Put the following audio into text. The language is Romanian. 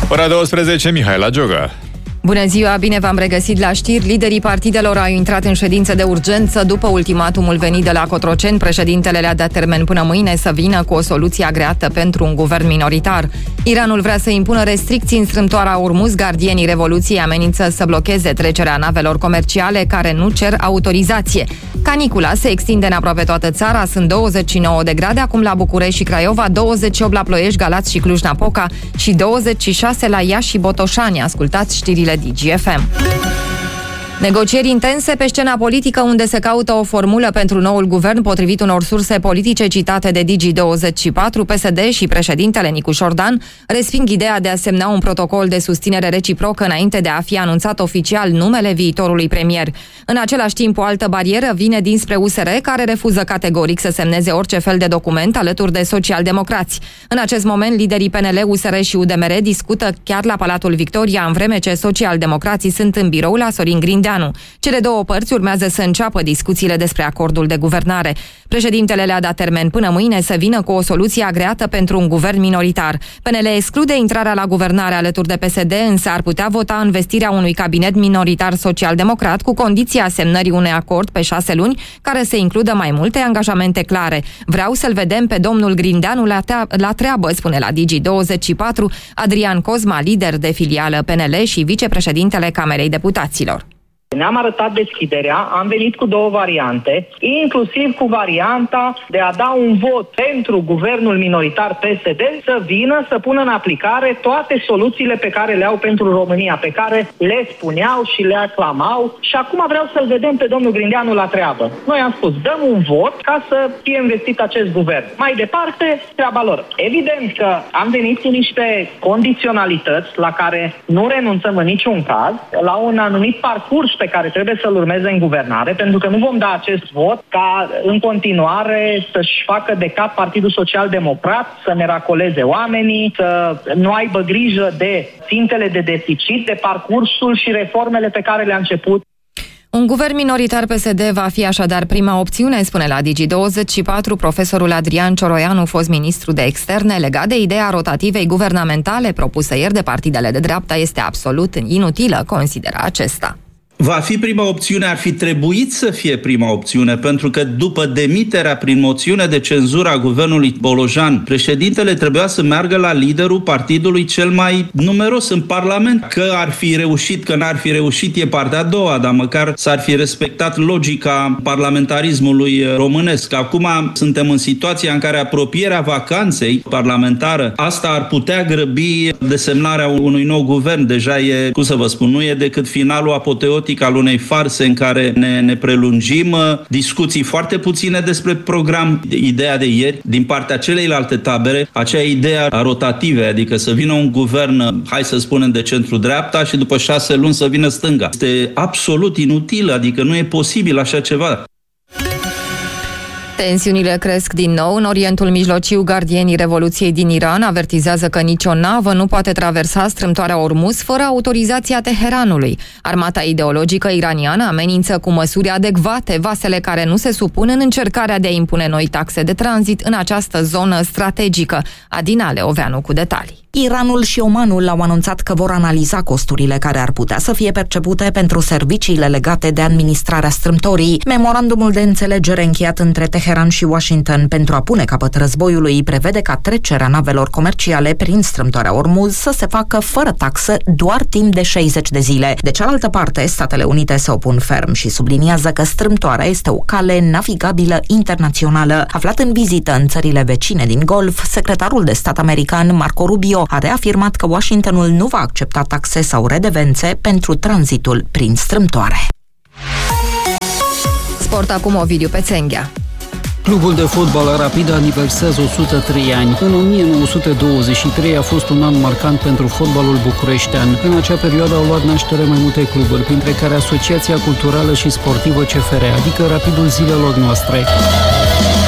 Ora 12, Mihaela Gioga. Bună ziua, bine v-am regăsit la știri. Liderii partidelor au intrat în ședință de urgență după ultimatumul venit de la Cotroceni. Președintele le-a dat termen până mâine să vină cu o soluție agreată pentru un guvern minoritar. Iranul vrea să impună restricții în strâmtoarea Ormuz. Gardienii Revoluției amenință să blocheze trecerea navelor comerciale care nu cer autorizație. Canicula se extinde în aproape toată țara. Sunt 29 de grade acum la București și Craiova, 28 la Ploiești, Galați și Cluj-Napoca și 26 la Iași și Botoșani. Ascultați știrile DGFM. Negocieri intense pe scena politică, unde se caută o formulă pentru noul guvern. Potrivit unor surse politice citate de Digi24, PSD și președintele Nicu Șordan resping ideea de a semna un protocol de susținere reciprocă înainte de a fi anunțat oficial numele viitorului premier. În același timp, o altă barieră vine dinspre USR, care refuză categoric să semneze orice fel de document alături de socialdemocrați. În acest moment, liderii PNL, USR și UDMR discută chiar la Palatul Victoria, în vreme ce socialdemocrații sunt în birou la Sorin Grindeanu. Cele două părți urmează să înceapă discuțiile despre acordul de guvernare. Președintele le-a dat termen până mâine să vină cu o soluție agreată pentru un guvern minoritar. PNL exclude intrarea la guvernare alături de PSD, însă ar putea vota învestirea unui cabinet minoritar social-democrat cu condiția semnării unui acord pe 6 luni, care să includă mai multe angajamente clare. Vreau să-l vedem pe domnul Grindeanu la treabă, spune la Digi24 Adrian Cosma, lider de filială PNL și vicepreședintele Camerei Deputaților. Ne-am arătat deschiderea, am venit cu două variante, inclusiv cu varianta de a da un vot pentru guvernul minoritar PSD să vină să pună în aplicare toate soluțiile pe care le au pentru România, pe care le spuneau și le aclamau, și acum vreau să-l vedem pe domnul Grindeanu la treabă. Noi am spus, dăm un vot ca să fie investit acest guvern. Mai departe, treaba lor. Evident că am venit cu niște condiționalități la care nu renunțăm în niciun caz, la un anumit parcurs pe care trebuie să-l urmeze în guvernare, pentru că nu vom da acest vot ca în continuare să-și facă de cap Partidul Social-Democrat, să ne racoleze oamenii, să nu aibă grijă de țintele de deficit, de parcursul și reformele pe care le-a început. Un guvern minoritar PSD va fi așadar prima opțiune, spune la Digi24 profesorul Adrian Cioroianu, fost ministru de externe. Legat de ideea rotativei guvernamentale propusă ieri de partidele de dreapta, este absolut inutilă, consideră acesta. Va fi prima opțiune, ar fi trebuit să fie prima opțiune, pentru că după demiterea prin moțiune de cenzură a guvernului Bolojan, președintele trebuia să meargă la liderul partidului cel mai numeros în Parlament. Că ar fi reușit, că n-ar fi reușit, e partea a doua, dar măcar s-ar fi respectat logica parlamentarismului românesc. Acum suntem în situația în care apropierea vacanței parlamentară, asta ar putea grăbi desemnarea unui nou guvern. Deja e, cum să vă spun, nu e decât finalul apoteotic al unei farse în care ne prelungim, discuții foarte puține despre program. Ideea de ieri, din partea celeilalte tabere, acea idee a rotative, adică să vină un guvern, hai să spunem, de centru-dreapta și după 6 luni să vină stânga. Este absolut inutil, adică nu e posibil așa ceva. Tensiunile cresc din nou în Orientul Mijlociu. Gardienii Revoluției din Iran avertizează că nicio navă nu poate traversa strâmtoarea Ormuz fără autorizația Teheranului. Armata ideologică iraniană amenință cu măsuri adecvate vasele care nu se supun în încercarea de a impune noi taxe de tranzit în această zonă strategică. Adina Leoveanu cu detalii. Iranul și Omanul au anunțat că vor analiza costurile care ar putea să fie percepute pentru serviciile legate de administrarea strâmtorii. Memorandumul de înțelegere încheiat între Teheran și Washington pentru a pune capăt războiului prevede ca trecerea navelor comerciale prin strâmtoarea Ormuz să se facă fără taxă doar timp de 60 de zile. De cealaltă parte, Statele Unite se opun ferm și subliniază că strâmtoarea este o cale navigabilă internațională. Aflat în vizită în țările vecine din Golf, secretarul de stat american Marco Rubio a reafirmat că Washingtonul nu va accepta taxe sau redevențe pentru tranzitul prin strâmtoare. Sport acum, Ovidiu Pețenghea. Clubul de fotbal Rapid aniversează 103 ani. În 1923 a fost un an marcant pentru fotbalul bucureștean. În acea perioadă au luat naștere mai multe cluburi, printre care Asociația Culturală și Sportivă CFR, adică Rapidul zilelor noastre.